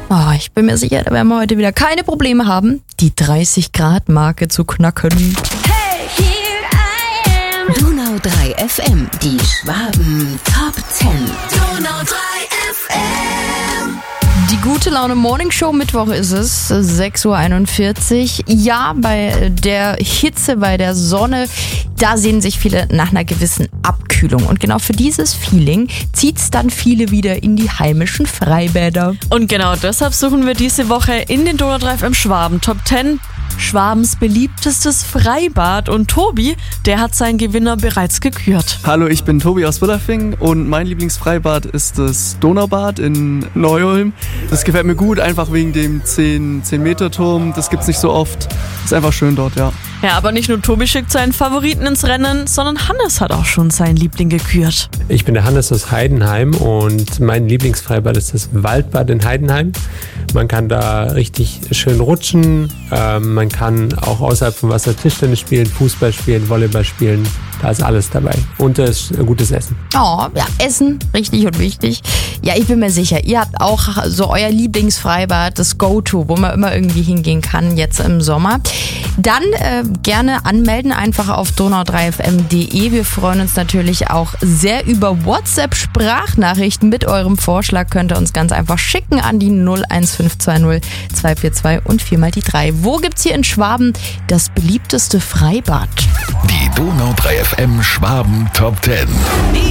Ich bin mir sicher, da werden wir heute wieder keine Probleme haben, die 30-Grad-Marke zu knacken. Hey, here I am. Donau 3 FM, die Schwaben Top 10. Donau 3 FM. Die gute Laune Morning Show, Mittwoch ist es, 6:41 Uhr. Ja, bei der Hitze, bei der Sonne, da sehnen sich viele nach einer gewissen Abkühlung. Und genau für dieses Feeling zieht's dann viele wieder in die heimischen Freibäder. Und genau deshalb suchen wir diese Woche in den Donau 3 FM Schwaben Top 10 Schwabens beliebtestes Freibad. Und Tobi, der hat seinen Gewinner bereits gekürt. Hallo, ich bin Tobi aus Willerfing und mein Lieblingsfreibad ist das Donaubad in Neu-Ulm. Das gefällt mir gut, einfach wegen dem 10-Meter-Turm. Das gibt's nicht so oft. Ist einfach schön dort, ja. Ja, aber nicht nur Tobi schickt seinen Favoriten ins Rennen, sondern Hannes hat auch schon seinen Liebling gekürt. Ich bin der Hannes aus Heidenheim und mein Lieblingsfreibad ist das Waldbad in Heidenheim. Man kann da richtig schön rutschen, man kann auch außerhalb vom Wasser Tischtennis spielen, Fußball spielen, Volleyball spielen. Da ist alles dabei. Und es ist gutes Essen. Oh, ja, Essen, richtig und wichtig. Ja, ich bin mir sicher, ihr habt auch so euer Lieblingsfreibad, das Go-To, wo man immer irgendwie hingehen kann, jetzt im Sommer. Dann gerne anmelden, einfach auf donau3fm.de. Wir freuen uns natürlich auch sehr über WhatsApp-Sprachnachrichten. Mit eurem Vorschlag könnt ihr uns ganz einfach schicken an die 01520 242 und 4x3. Wo gibt's hier in Schwaben das beliebteste Freibad? Die Donau 3 FM Schwaben Top 10.